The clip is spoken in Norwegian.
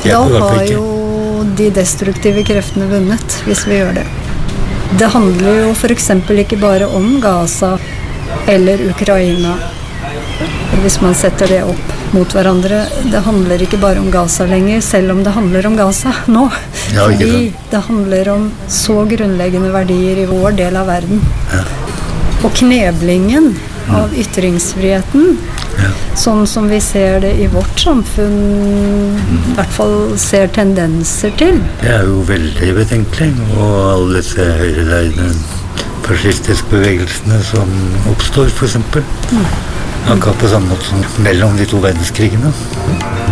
Da har jo de destruktive kreftene vunnet, hvis vi gjør det. Det handler jo for eksempel ikke bare om Gaza eller Ukraina. Hvis man setter det opp mot hverandre. Det handler ikke bare om Gaza lenger, selv om det handler om Gaza nå. Ja, fordi det handler om så grunnleggende verdier i vår del av verden. Ja. Og kneblingen av ytringsfriheten, sånn som vi ser det i vårt samfunn, i hvert fall ser tendenser til. Det jo veldig betenkelig, og alle disse høyreleide fascistiske bevegelsene som oppstår, for eksempel. Akkurat på samme måte som mellom de to verdenskrigene.